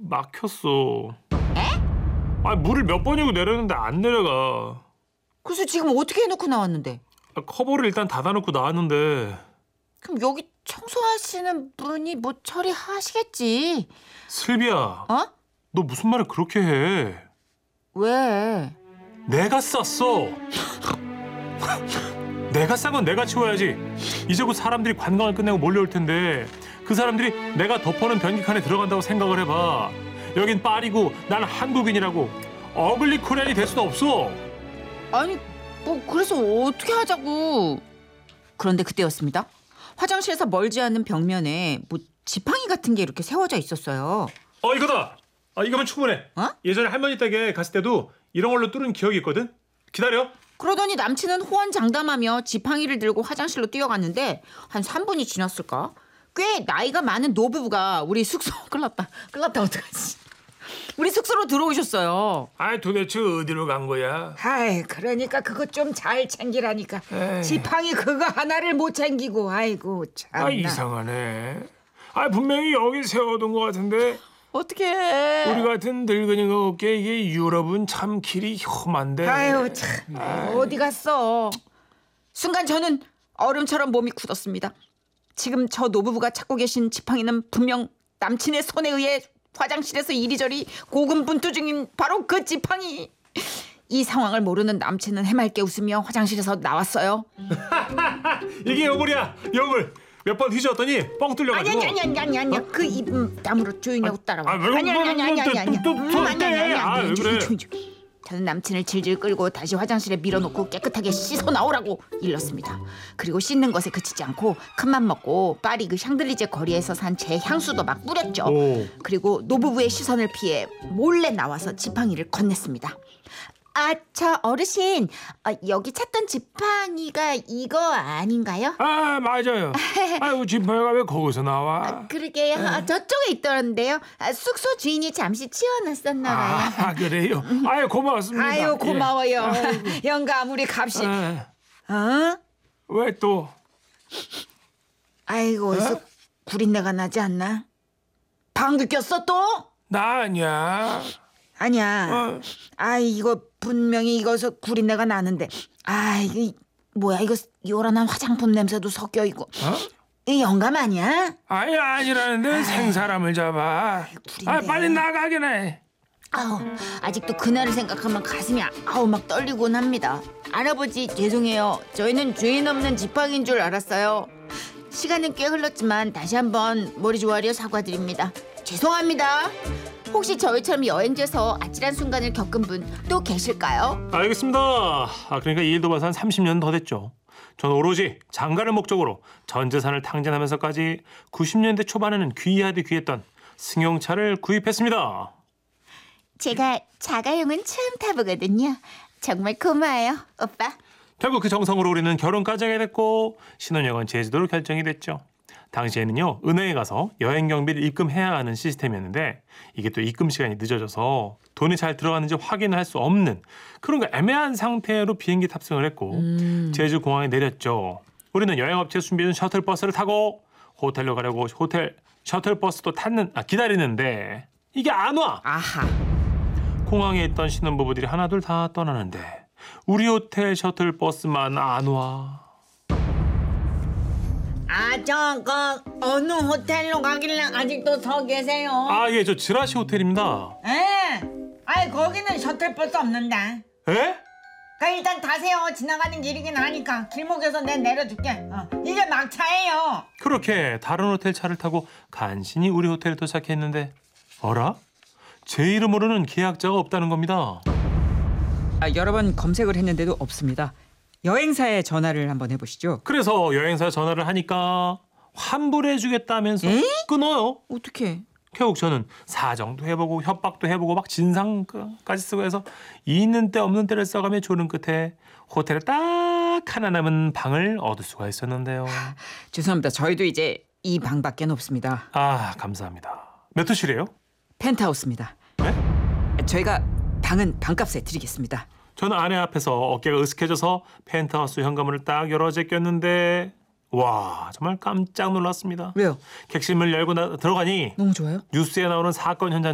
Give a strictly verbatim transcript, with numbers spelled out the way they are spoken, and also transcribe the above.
막혔어. 에? 아, 물을 몇 번이고 내렸는데 안 내려가. 그래서 지금 어떻게 해놓고 나왔는데? 아, 커버를 일단 닫아놓고 나왔는데. 그럼 여기 청소하시는 분이 뭐 처리하시겠지. 슬비야, 어? 너 무슨 말을 그렇게 해? 왜? 내가 쌌어. 내가 싼 건 내가 치워야지. 이제 곧 사람들이 관광을 끝내고 몰려올 텐데 그 사람들이 내가 덮어놓은 변기칸에 들어간다고 생각을 해봐. 여긴 파리고 나는 한국인이라고. 어글리 코리안이 될 수는 없어. 아니 뭐 그래서 어떻게 하자고. 그런데 그때였습니다. 화장실에서 멀지 않은 벽면에 뭐 지팡이 같은 게 이렇게 세워져 있었어요. 어, 이거다. 아, 이거면 충분해. 어? 예전에 할머니 댁에 갔을 때도 이런 걸로 뚫은 기억이 있거든. 기다려. 그러더니 남친은 호언장담하며 지팡이를 들고 화장실로 뛰어갔는데 한 삼 분이 지났을까? 꽤 나이가 많은 노부부가 우리 숙소 끌났다 끌났다 어떡하지? 우리 숙소로 들어오셨어요. 아, 도대체 어디로 간 거야? 아이, 그러니까 그거 좀 잘 챙기라니까. 에이. 지팡이 그거 하나를 못 챙기고. 아이고 참나. 아, 이상하네. 아, 분명히 여기 세워둔 것 같은데. 어떻게 우리 같은 늙은이가 없게 이게 유럽은 참 길이 험한데. 아유 참 어디 갔어? 순간 저는 얼음처럼 몸이 굳었습니다. 지금 저 노부부가 찾고 계신 지팡이는 분명 남친의 손에 의해 화장실에서 이리저리 고군분투 중인 바로 그 지팡이. 이 상황을 모르는 남친은 해맑게 웃으며 화장실에서 나왔어요. 이게 여물이야, 여물. 몇 번 뒤졌더니 뻥 아니 뚫려가지고. 아니 아니 아니 아니 아니 그 입 다물어 조용히 하고 따라와. 아, 왜 아니 아니 아니 아니 아니 아니. 또, 또, 음, 또 아니 아니 아니 아, 아니. 왜 그래? 조용히, 조용히. 저는 남친을 질질 끌고 다시 화장실에 밀어놓고 깨끗하게 씻어 나오라고 일렀습니다. 그리고 씻는 것에 그치지 않고 큰맘 먹고 파리 그 샹들리제 거리에서 산 제 향수도 막 뿌렸죠. 오. 그리고 노부부의 시선을 피해 몰래 나와서 지팡이를 건넸습니다. 아, 저 어르신, 아, 여기 찾던 지팡이가 이거 아닌가요? 아, 맞아요. 아유, 지팡이가 왜 거기서 나와? 그러게요. 아, 저쪽에 있더란데요. 아, 숙소 주인이 잠시 치워놨었나 봐요. 아, 그래요? 아유, 고맙습니다. 아유 고마워요. 영감 우리 갑시. 예. 어? 왜 또? 아이고 어디서 구린내가 나지 않나? 방귀 꼈어 또? 나 아니야. 아니야. 어. 아 이거 분명히 이거서 구린내가 나는데. 아 이게 뭐야 이거 요란한 화장품 냄새도 섞여 있고. 어? 이 영감 아니야? 아니, 아니라는데 생사람을 잡아. 구린데. 아, 빨리 나가긴 해. 아우, 아직도 그날을 생각하면 가슴이 아- 아우 막 떨리곤 합니다. 할아버지 죄송해요. 저희는 죄인 없는 지팡이인 줄 알았어요. 시간은 꽤 흘렀지만 다시 한번 머리 조아려 사과드립니다. 죄송합니다. 혹시 저희처럼 여행지에서 아찔한 순간을 겪은 분 또 계실까요? 알겠습니다. 아, 그러니까 이 일도 봐서 한 삼십 년 더 됐죠. 저는 오로지 장가를 목적으로 전 재산을 탕진하면서까지 구십 년대 초반에는 귀하디 귀했던 승용차를 구입했습니다. 제가 자가용은 처음 타보거든요. 정말 고마워요, 오빠. 결국 그 정성으로 우리는 결혼까지 하게 됐고 신혼여행은 제주도로 결정이 됐죠. 당시에는요, 은행에 가서 여행 경비를 입금해야 하는 시스템이었는데 이게 또 입금 시간이 늦어져서 돈이 잘 들어가는지 확인을 할 수 없는 그런 거 애매한 상태로 비행기 탑승을 했고 음. 제주 공항에 내렸죠. 우리는 여행업체 준비해준 셔틀버스를 타고 호텔로 가려고 호텔 셔틀버스도 탔는 아, 기다리는데 이게 안 와. 아하. 공항에 있던 신혼부부들이 하나둘 다 떠나는데 우리 호텔 셔틀버스만 안 와. 아 저 그 어느 호텔로 가길래 아직도 서 계세요? 아, 예, 저 지라시 호텔입니다. 에? 아이 거기는 셔틀버스 없는데. 에? 그 일단 타세요. 지나가는 길이긴 하니까 길목에서 내 내려줄게. 어. 이게 막차예요. 그렇게 다른 호텔 차를 타고 간신히 우리 호텔에 도착했는데 어라? 제 이름으로는 계약자가 없다는 겁니다. 아, 여러 번 검색을 했는데도 없습니다. 여행사에 전화를 한번 해보시죠. 그래서 여행사 전화를 하니까 환불해주겠다면서 끊어요. 어떻게? 결국 저는 사정도 해보고 협박도 해보고 막 진상까지 쓰고 해서 있는 때 없는 때를 써가며 조는 끝에 호텔에 딱 하나 남은 방을 얻을 수가 있었는데요. 죄송합니다. 저희도 이제 이 방밖에 없습니다. 아, 감사합니다. 몇 호실이에요? 펜트하우스입니다. 네? 저희가 방은 방값에 드리겠습니다. 저는 아내 앞에서 어깨가 으스해져서 펜트하우스 현관문을 딱 열어 제꼈는데 와, 정말 깜짝 놀랐습니다. 왜요? 객실문을 열고 나, 들어가니 너무 좋아요. 뉴스에 나오는 사건 현장